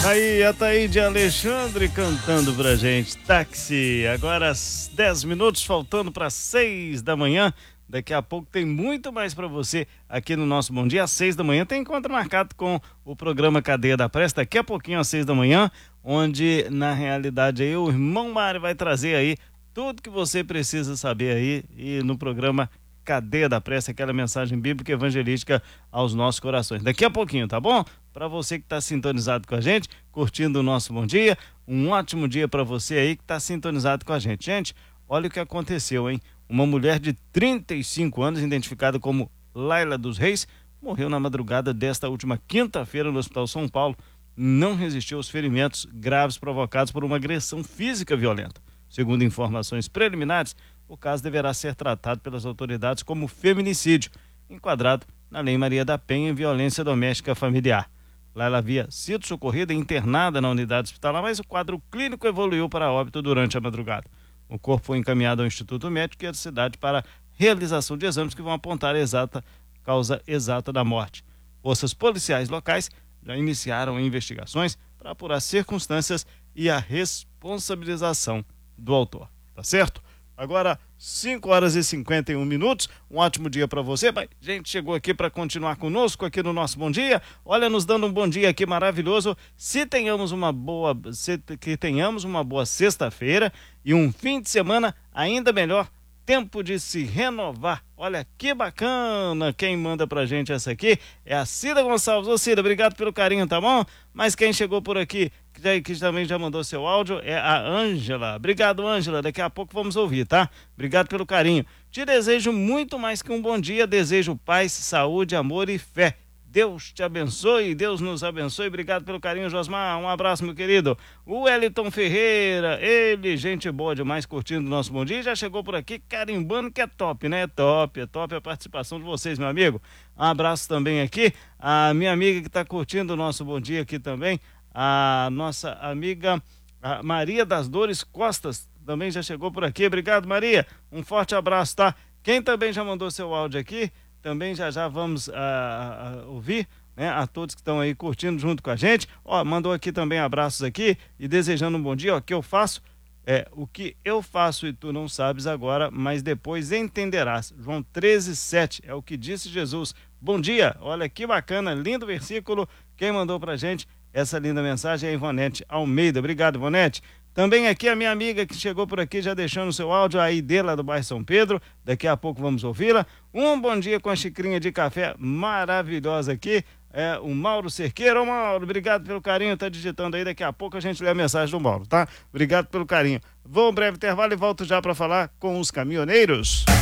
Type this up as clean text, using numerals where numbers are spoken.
Aí, Ataíde Alexandre cantando pra gente, Táxi. Agora 10 minutos, faltando para 6 da manhã. Daqui a pouco tem muito mais para você aqui no nosso Bom Dia. Às 6 da manhã tem encontro marcado com o programa Cadeia da Presta. Daqui a pouquinho, às 6 da manhã, onde na realidade aí o irmão Mário vai trazer aí tudo que você precisa saber aí e no programa Cadeia da Presta, aquela mensagem bíblica evangelística aos nossos corações. Daqui a pouquinho, tá bom? Para você que está sintonizado com a gente, curtindo o nosso Bom Dia, um ótimo dia para você aí que está sintonizado com a gente. Gente, olha o que aconteceu, hein? Uma mulher de 35 anos, identificada como Laila dos Reis, morreu na madrugada desta última quinta-feira no Hospital São Paulo. Não resistiu aos ferimentos graves provocados por uma agressão física violenta. Segundo informações preliminares, o caso deverá ser tratado pelas autoridades como feminicídio, enquadrado na Lei Maria da Penha em violência doméstica familiar. Laila havia sido socorrida e internada na unidade hospitalar, mas o quadro clínico evoluiu para óbito durante a madrugada. O corpo foi encaminhado ao Instituto Médico e à cidade para realização de exames que vão apontar a causa exata da morte. Forças policiais locais já iniciaram investigações para apurar circunstâncias e a responsabilização do autor. Tá certo? Agora, 5 horas e 51 minutos, um ótimo dia para você. Gente, chegou aqui para continuar conosco aqui no nosso Bom Dia. Olha, nos dando um bom dia aqui maravilhoso. Que tenhamos uma boa sexta-feira e um fim de semana ainda melhor. Tempo de se renovar. Olha que bacana. Quem manda pra gente essa aqui é a Cida Gonçalves. Ô Cida, obrigado pelo carinho, tá bom? Mas quem chegou por aqui, que também já mandou seu áudio, é a Ângela. Obrigado, Ângela. Daqui a pouco vamos ouvir, tá? Obrigado pelo carinho. Te desejo muito mais que um bom dia. Desejo paz, saúde, amor e fé. Deus te abençoe, Deus nos abençoe. Obrigado pelo carinho, Josmar. Um abraço, meu querido. O Wellington Ferreira, ele, gente boa demais, curtindo o nosso Bom Dia. Já chegou por aqui carimbando, que é top, né? É top a participação de vocês, meu amigo. Um abraço também aqui. A minha amiga que está curtindo o nosso Bom Dia aqui também, a nossa amiga a Maria das Dores Costas, também já chegou por aqui. Obrigado, Maria. Um forte abraço, tá? Quem também já mandou seu áudio aqui, também já vamos ouvir, né, a todos que estão aí curtindo junto com a gente. Ó, mandou aqui também abraços aqui e desejando um bom dia. Ó, o que eu faço e tu não sabes agora, mas depois entenderás. João 13:7 é o que disse Jesus. Bom dia, olha que bacana, lindo versículo. Quem mandou pra gente essa linda mensagem é a Ivonete Almeida. Obrigado, Ivonete. Também aqui a minha amiga que chegou por aqui já deixando o seu áudio, a Idela do bairro São Pedro. Daqui a pouco vamos ouvi-la. Um bom dia com a xicrinha de café maravilhosa aqui. É o Mauro Cerqueira. Ô Mauro, obrigado pelo carinho, tá digitando aí. Daqui a pouco a gente lê a mensagem do Mauro, tá? Obrigado pelo carinho. Vou um breve intervalo e volto já para falar com os caminhoneiros.